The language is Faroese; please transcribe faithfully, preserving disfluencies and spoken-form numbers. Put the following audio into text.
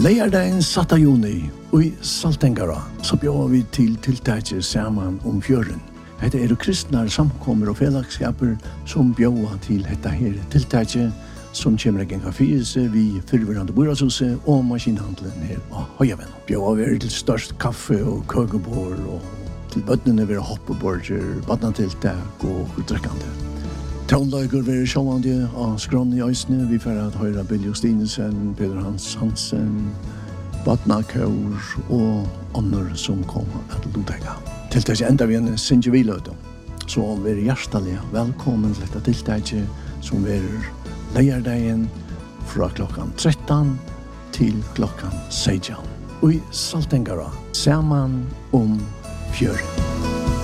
Leierdagen satt juni og i Saltengara så bjør vi til tiltaket sammen om fjøren. Hette er kristne samkommer og fellesskaper som bjør til dette her tiltaket som kommer en kafése vi fyrverande boradshuset og maskinhandelen her på Høyaven. Bjør vi til størst kaffe og køkebord og til bøttene vi hoppeborger, badnatiltak og utdrekkende. Tonlager vi sjåvande av skrån i Øysene. Vi får at høyre Bill Justinesen, Peter Hans Hansen, Badnakaur og andre som kommer at lutega. Tiltaket enda vi en sinjeviløte. Så vi er hjertelig velkommen til dette tiltaket som vi er leierdagen fra klokkan tretton til klokkan seksten. Og i Saltengara, sammen om fjøren.